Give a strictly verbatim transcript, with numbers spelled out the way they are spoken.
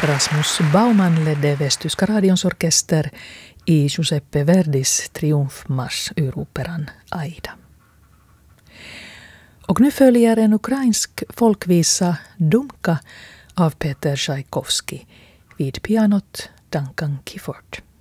Rasmus Bauman ledde Västtyska radions orkester i Giuseppe Verdis triumfmarsch ur operan Aida. Och nu följer en ukrainsk folkvisa Dumka av Peter Tchaikovsky vid pianot Duncan Gifford.